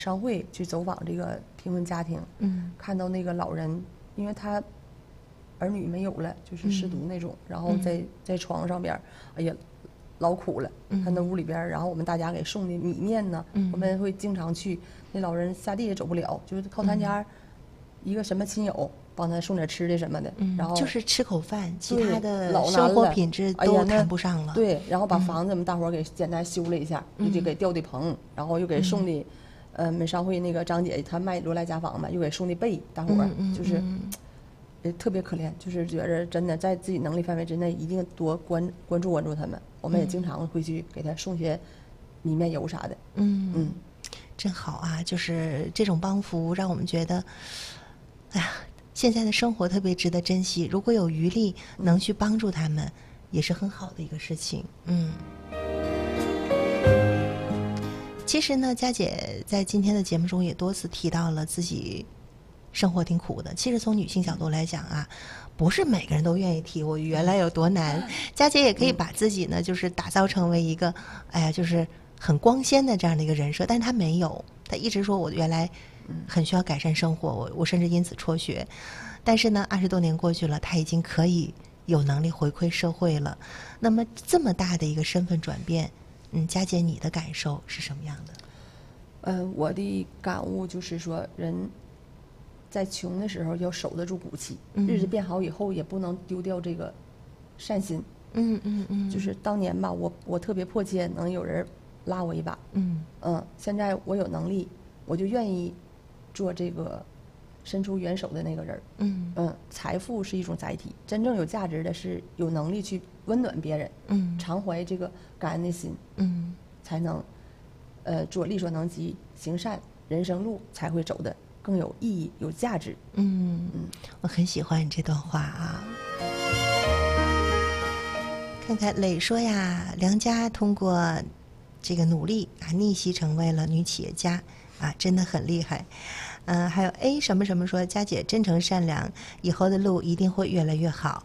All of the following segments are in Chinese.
商会去走访这个贫困家庭，看到那个老人，因为他儿女没有了，就是失独那种，然后在床上边，哎呀，老苦了。他那屋里边，然后我们大家给送的米面呢，我们会经常去。那老人下地也走不了，就是靠他家一个什么亲友帮他送点吃的什么的，然后就是吃口饭，其他的老难生活了品质都谈不上了。 对，然后把房子我们大伙儿给简单修了一下，就给吊的棚，然后又给送的，美商会那个张姐她卖罗莱家纺嘛，又给送的被，大伙儿就是特别可怜，就是觉着真的在自己能力范围之内，一定多关注他们。我们也经常会去给他送些米面油啥的。 真好啊！就是这种帮扶，让我们觉得，哎呀，现在的生活特别值得珍惜。如果有余力能去帮助他们，也是很好的一个事情。其实呢，佳姐在今天的节目中也多次提到了自己生活挺苦的。其实从女性角度来讲啊，不是每个人都愿意提我原来有多难。佳姐也可以把自己呢，就是打造成为一个，哎呀，就是很光鲜的这样的一个人设，但是她没有，她一直说我原来很需要改善生活，我甚至因此辍学。但是呢，20多年过去了，她已经可以有能力回馈社会了。那么这么大的一个身份转变，佳姐你的感受是什么样的？ 我的感悟就是说，人在穷的时候要守得住骨气，日子变好以后也不能丢掉这个善心。就是当年吧，我特别迫切能有人拉我一把。现在我有能力，我就愿意做这个伸出援手的那个人。财富是一种载体，真正有价值的是有能力去温暖别人。常怀这个感恩的心。才能做力所能及，行善，人生路才会走得更有意义、有价值。 我很喜欢你这段话啊。看看磊说呀，梁家通过这个努力啊，逆袭成为了女企业家啊，真的很厉害。还有 A 什么什么说，佳姐真诚善良，以后的路一定会越来越好。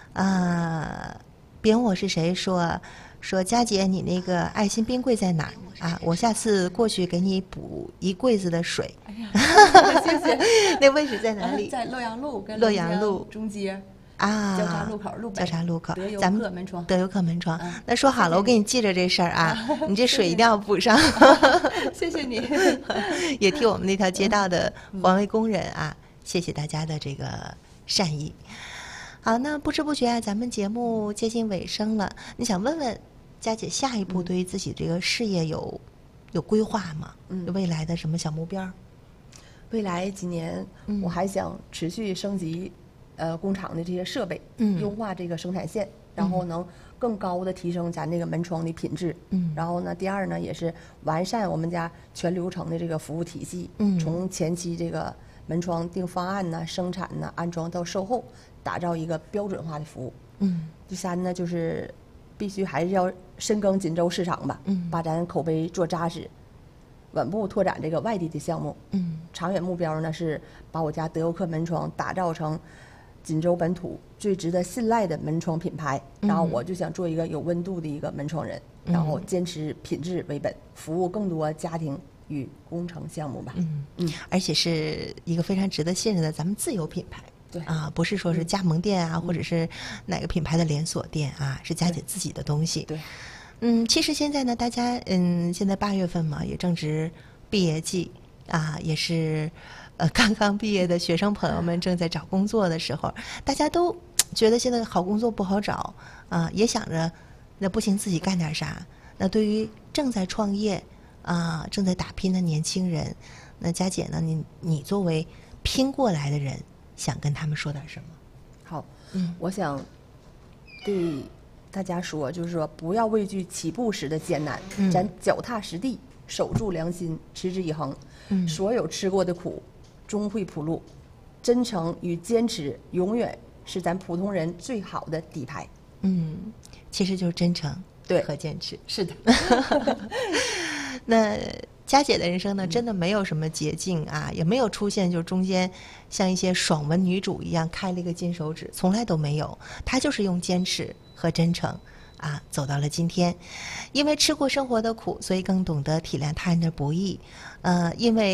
别问我是谁说佳姐，你那个爱心冰柜在哪儿啊？我下次过去给你补一柜子的水。 哎呀，谢谢。 那位置在哪里？ 在洛阳路跟洛阳路中街啊， 交叉路口路北。 交叉路口， 德游咱们客门窗。 德游客门窗。那说好了，我给你记着这事儿啊，你这水一定要补上。 谢谢你， 也替我们那条街道的环卫工人啊，谢谢大家的这个善意。好，那不知不觉啊，咱们节目接近尾声了。你想问问佳姐，下一步对于自己这个事业有规划吗？未来的什么小目标？ 未来几年，我还想持续升级工厂的这些设备，优化这个生产线，然后能更高的提升咱这个门窗的品质。然后呢，第二呢，也是完善我们家全流程的这个服务体系，从前期这个门窗定方案呢、生产呢、安装到售后，打造一个标准化的服务。第三呢，就是必须还是要深耕锦州市场吧，把咱口碑做扎实，稳步拓展这个外地的项目。长远目标呢是把我家德游客门窗打造成锦州本土最值得信赖的门窗品牌。然后我就想做一个有温度的一个门窗人，然后坚持品质为本，服务更多家庭与工程项目吧。 而且是一个非常值得信任的咱们自有品牌。 对啊，不是说是加盟店啊，或者是哪个品牌的连锁店啊，是佳姐自己的东西。 对， 其实现在呢，大家现在8月份嘛，也正值毕业季啊，也是刚刚毕业的学生朋友们正在找工作的时候，大家都觉得现在好工作不好找啊，也想着那不行自己干点啥。那对于正在创业啊、正在打拼的年轻人，那佳姐呢，你作为拼过来的人，想跟他们说点什么？ 好，我想对大家说，就是说不要畏惧起步时的艰难，咱脚踏实地，守住良心，持之以恒。所有吃过的苦，终会铺路。真诚与坚持，永远是咱普通人最好的底牌。 其实就是真诚对和坚持。 是的。 那佳姐的人生呢，真的没有什么捷径啊，也没有出现就中间像一些爽文女主一样开了一个金手指，从来都没有。她就是用坚持和真诚啊，走到了今天。因为吃过生活的苦，所以更懂得体谅他人的不易。因为